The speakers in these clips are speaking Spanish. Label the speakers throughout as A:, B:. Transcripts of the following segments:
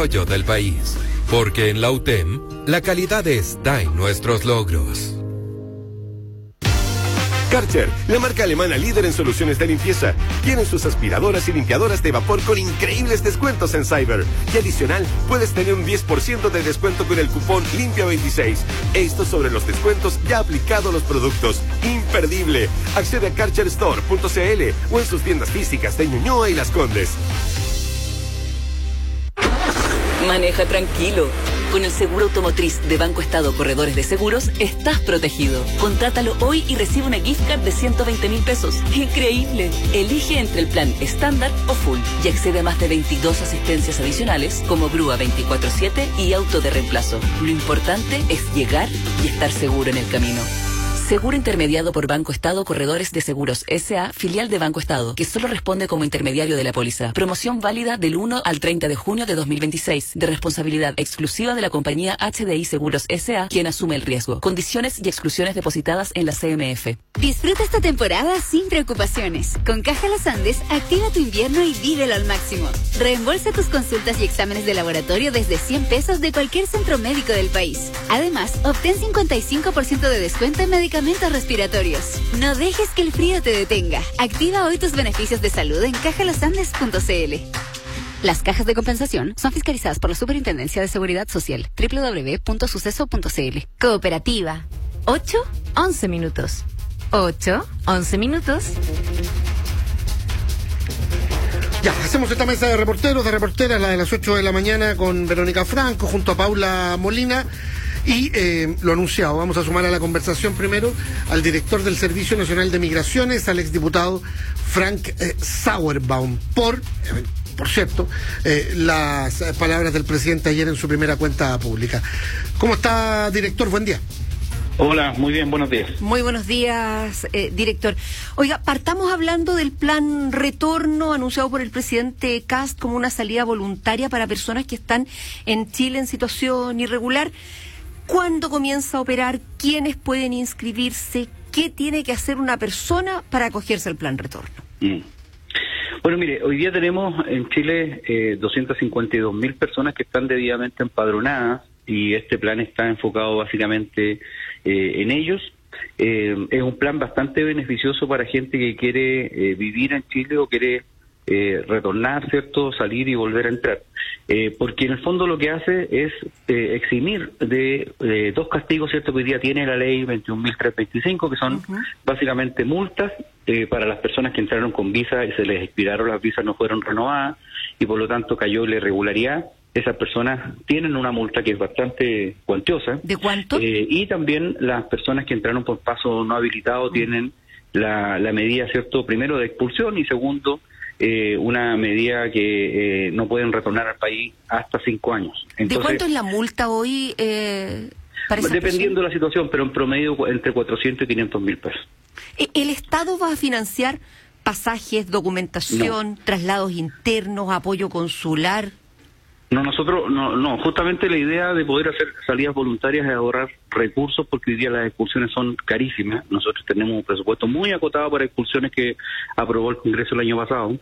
A: desarrollo del país. Porque en la UTEM, la calidad está en nuestros logros.
B: Karcher, la marca alemana líder en soluciones de limpieza, tienen sus aspiradoras y limpiadoras de vapor con increíbles descuentos en Cyber. Y adicional, puedes tener un 10% de descuento con el cupón Limpia26. Esto sobre los descuentos ya aplicado a los productos. ¡Imperdible! Accede a karcherstore.cl o en sus tiendas físicas de Ñuñoa y Las Condes.
C: Maneja tranquilo. Con el seguro automotriz de Banco Estado Corredores de Seguros, estás protegido. Contrátalo hoy y recibe una gift card de 120.000 pesos. ¡Increíble! Elige entre el plan estándar o full y accede a más de 22 asistencias adicionales como grúa 24/7 y auto de reemplazo. Lo importante es llegar y estar seguro en el camino. Seguro intermediado por Banco Estado Corredores de Seguros S.A., filial de Banco Estado, que solo responde como intermediario de la póliza. Promoción válida del 1 al 30 de junio de 2026, de responsabilidad exclusiva de la compañía HDI Seguros S.A., quien asume el riesgo. Condiciones y exclusiones depositadas en la CMF.
D: Disfruta esta temporada sin preocupaciones. Con Caja Los Andes, activa tu invierno y vívelo al máximo. Reembolsa tus consultas y exámenes de laboratorio desde 100 pesos de cualquier centro médico del país. Además, obtén 55% de descuento en medicamentos respiratorios. No dejes que el frío te detenga. Activa hoy tus beneficios de salud en cajalosandes.cl. Las cajas de compensación son fiscalizadas por la Superintendencia de Seguridad Social. www.suceso.cl. Cooperativa. 8-11 minutos. 8-11 minutos.
E: Ya, hacemos esta mesa de reporteros, de reporteras, la de las 8 de la mañana con Verónica Franco junto a Paula Molina. Y lo anunciado, vamos a sumar a la conversación primero al director del Servicio Nacional de Migraciones, al exdiputado Frank Sauerbaum, por cierto, las palabras del presidente ayer en su primera cuenta pública. ¿Cómo está, director? Buen día.
F: Hola, muy bien, buenos días.
G: Muy buenos días, director. Oiga, partamos hablando del plan retorno anunciado por el presidente Kast como una salida voluntaria para personas que están en Chile en situación irregular. ¿Cuándo comienza a operar? ¿Quiénes pueden inscribirse? ¿Qué tiene que hacer una persona para acogerse al plan retorno?
F: Bueno, mire, hoy día tenemos en Chile 252.000 personas que están debidamente empadronadas y este plan está enfocado básicamente en ellos. Es un plan bastante beneficioso para gente que quiere vivir en Chile o quiere retornar, ¿cierto?, salir y volver a entrar. Porque en el fondo lo que hace es eximir de dos castigos, ¿cierto?, que hoy día tiene la ley 21.325, que son básicamente multas para las personas que entraron con visa y se les expiraron las visas, no fueron renovadas y por lo tanto cayó la irregularidad. Esas personas tienen una multa que es bastante cuantiosa.
G: ¿De cuánto?
F: Y también las personas que entraron por paso no habilitado tienen la medida, ¿cierto?, primero de expulsión y segundo, una medida que no pueden retornar al país hasta 5 años. Entonces,
G: ¿de cuánto es la multa hoy?
F: Dependiendo de la situación, pero en promedio entre 400 y 500 mil pesos.
G: ¿El Estado va a financiar pasajes, documentación, traslados internos, apoyo consular?
F: No, nosotros, no, justamente la idea de poder hacer salidas voluntarias es ahorrar recursos porque hoy día las expulsiones son carísimas. Nosotros tenemos un presupuesto muy acotado para expulsiones que aprobó el Congreso el año pasado.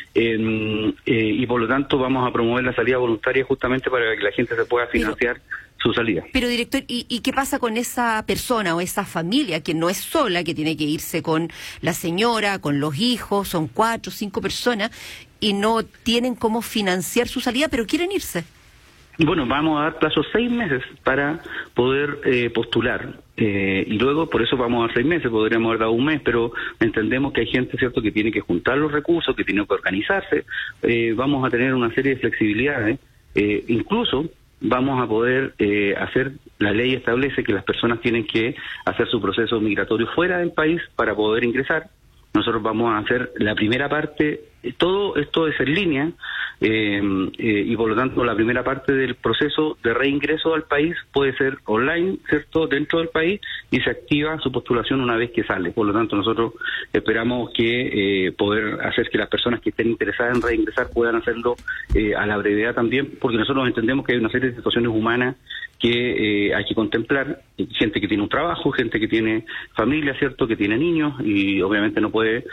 F: Y por lo tanto vamos a promover la salida voluntaria justamente para que la gente se pueda financiar su salida.
G: Pero director, ¿y qué pasa con esa persona o esa familia que no es sola, que tiene que irse con la señora, con los hijos, son 4 o 5 personas y no tienen cómo financiar su salida, pero quieren irse?
F: Bueno, vamos a dar plazo 6 meses para poder postular. Y luego, por eso vamos a dar 6 meses, podríamos haber dado 1 mes, pero entendemos que hay gente, ¿cierto?, que tiene que juntar los recursos, que tiene que organizarse. Vamos a tener una serie de flexibilidades. Incluso vamos a poder hacer, la ley establece que las personas tienen que hacer su proceso migratorio fuera del país para poder ingresar. Nosotros vamos a hacer la primera parte, todo esto es en línea, y por lo tanto la primera parte del proceso de reingreso al país puede ser online, ¿cierto?, dentro del país, y se activa su postulación una vez que sale. Por lo tanto nosotros esperamos que poder hacer que las personas que estén interesadas en reingresar puedan hacerlo a la brevedad también, porque nosotros entendemos que hay una serie de situaciones humanas que hay que contemplar, gente que tiene un trabajo, gente que tiene familia, ¿cierto?, que tiene niños y obviamente no puede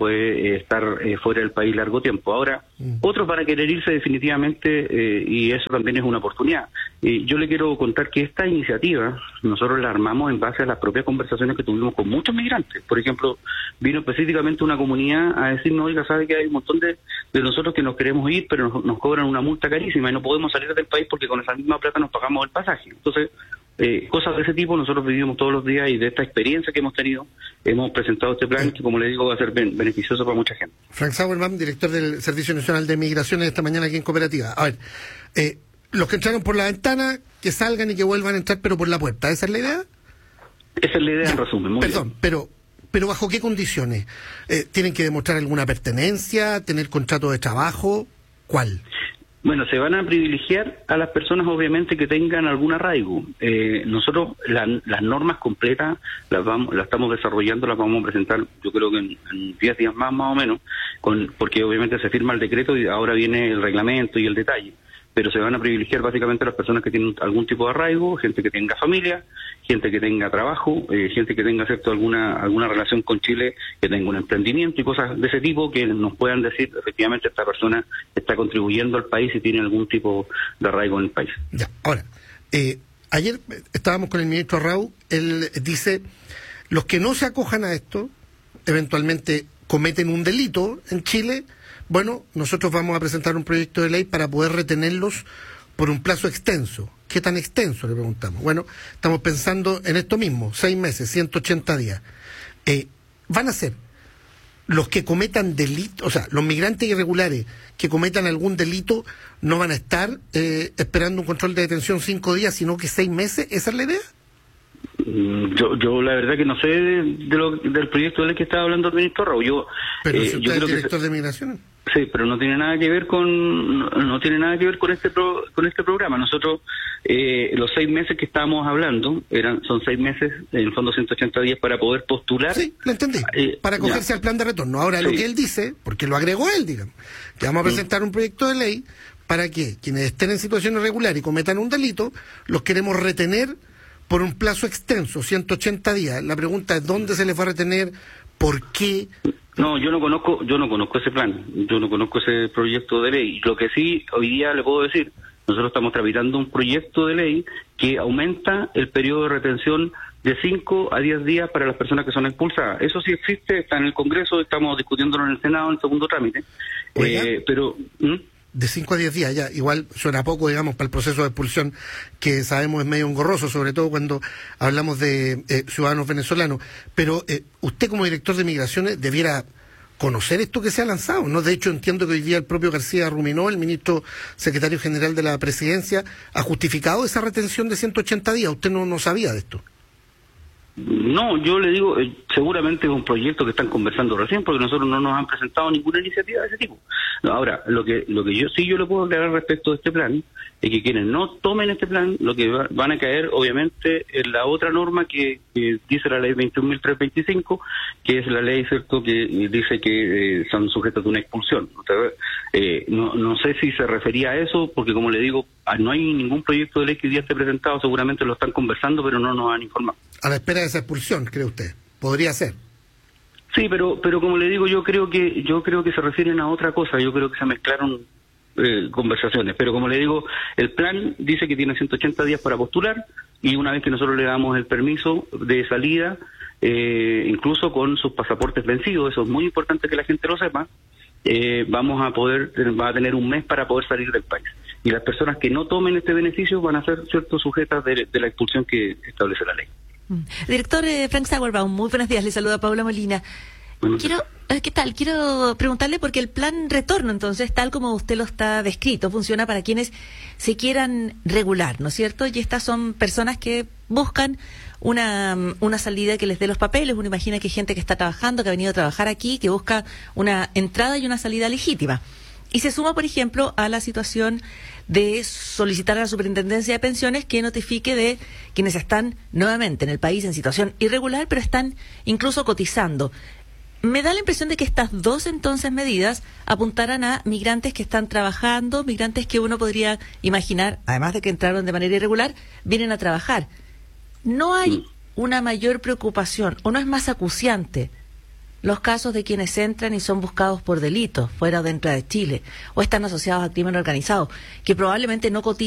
F: estar fuera del país largo tiempo. Ahora, otros van a querer irse definitivamente y eso también es una oportunidad. Yo le quiero contar que esta iniciativa nosotros la armamos en base a las propias conversaciones que tuvimos con muchos migrantes. Por ejemplo, vino específicamente una comunidad a decirnos, oiga, sabe que hay un montón de nosotros que nos queremos ir, pero nos cobran una multa carísima y no podemos salir del país porque con esa misma plata nos pagamos el pasaje. Entonces, cosas de ese tipo nosotros vivimos todos los días y de esta experiencia que hemos tenido, hemos presentado este plan que, como le digo, va a ser beneficioso para mucha gente.
E: Frank Sauerman, director del Servicio Nacional de Migraciones, esta mañana aquí en Cooperativa. A ver, los que entraron por la ventana, que salgan y que vuelvan a entrar, pero por la puerta. ¿Esa es la idea?
F: Esa es la idea, en resumen. Muy
E: Perdón,
F: bien.
E: pero ¿bajo qué condiciones? ¿Tienen que demostrar alguna pertenencia, tener contrato de trabajo? ¿Cuál?
F: Bueno, se van a privilegiar a las personas, obviamente, que tengan algún arraigo. Nosotros las normas completas las estamos desarrollando, las vamos a presentar, yo creo que en 10 días más o menos, porque obviamente se firma el decreto y ahora viene el reglamento y el detalle. Pero se van a privilegiar básicamente a las personas que tienen algún tipo de arraigo, gente que tenga familia, gente que tenga trabajo, gente que tenga, ¿cierto?, alguna relación con Chile, que tenga un emprendimiento y cosas de ese tipo que nos puedan decir efectivamente esta persona está contribuyendo al país y tiene algún tipo de arraigo en el país.
E: Ya, ahora, ayer estábamos con el ministro Arrau, él dice, los que no se acojan a esto, eventualmente cometen un delito en Chile. Bueno, nosotros vamos a presentar un proyecto de ley para poder retenerlos por un plazo extenso. ¿Qué tan extenso?, le preguntamos. Bueno, estamos pensando en esto mismo, 6 meses, 180 días. Van a ser los que cometan delitos, o sea, los migrantes irregulares que cometan algún delito no van a estar esperando un control de detención 5 días, sino que 6 meses. ¿Esa es la idea?
F: Yo la verdad que no sé del proyecto de ley que estaba hablando el ministro Raúl.
E: Pero si usted es el director de Migración.
F: Sí, pero no tiene nada que ver con este programa. Nosotros los 6 meses que estábamos hablando son 6 meses, en el fondo 180 días para poder postular.
E: Sí, lo entendí. Para acogerse al plan de retorno. Ahora, lo que él dice, porque lo agregó él, digamos, que vamos a presentar un proyecto de ley para que quienes estén en situación irregular y cometan un delito, los queremos retener por un plazo extenso, 180 días. La pregunta es, ¿dónde se les va a retener? ¿Por qué?
F: No, yo no conozco ese plan, yo no conozco ese proyecto de ley. Lo que sí hoy día le puedo decir, nosotros estamos tramitando un proyecto de ley que aumenta el periodo de retención de 5 a 10 días para las personas que son expulsadas. Eso sí existe, está en el Congreso, estamos discutiéndolo en el Senado en segundo trámite.
E: De 5 a 10 días, ya, igual suena poco, digamos, para el proceso de expulsión, que sabemos es medio engorroso, sobre todo cuando hablamos de ciudadanos venezolanos. Pero usted, como director de Migraciones, debiera conocer esto que se ha lanzado, ¿no? De hecho, entiendo que hoy día el propio García Ruminó, el ministro secretario general de la Presidencia, ha justificado esa retención de 180 días. ¿Usted no sabía de esto?
F: No, yo le digo, seguramente es un proyecto que están conversando recién, porque nosotros no nos han presentado ninguna iniciativa de ese tipo. No, ahora, lo que yo le puedo aclarar respecto de este plan es que quienes no tomen este plan, lo que van a caer, obviamente, en la otra norma que dice la ley 21.325, que es la ley, cierto, que dice que son sujetos de una expulsión. No sé si se refería a eso, porque como le digo, no hay ningún proyecto de ley que ya esté presentado, seguramente lo están conversando, pero no nos han informado.
E: A la espera de esa expulsión, ¿cree usted? ¿Podría ser?
F: Sí, pero como le digo, yo creo que se refieren a otra cosa. Yo creo que se mezclaron conversaciones. Pero como le digo, el plan dice que tiene 180 días para postular y una vez que nosotros le damos el permiso de salida, incluso con sus pasaportes vencidos, eso es muy importante que la gente lo sepa, va a tener un mes para poder salir del país. Y las personas que no tomen este beneficio van a ser, cierto, sujetas de la expulsión que establece la ley.
H: Director Frank Sauerbaum, muy buenos días, le saluda Paula Molina. ¿Qué tal? Quiero preguntarle porque el plan retorno, entonces, tal como usted lo está descrito, funciona para quienes se quieran regular, ¿no es cierto? Y estas son personas que buscan una salida que les dé los papeles. Uno imagina que hay gente que está trabajando, que ha venido a trabajar aquí, que busca una entrada y una salida legítima. Y se suma, por ejemplo, a la situación de solicitar a la Superintendencia de Pensiones que notifique de quienes están nuevamente en el país en situación irregular, pero están incluso cotizando. Me da la impresión de que estas dos entonces medidas apuntaran a migrantes que están trabajando, migrantes que uno podría imaginar, además de que entraron de manera irregular, vienen a trabajar. ¿No hay una mayor preocupación o no es más acuciante los casos de quienes entran y son buscados por delitos fuera o dentro de Chile o están asociados a crimen organizado, que probablemente no cotizan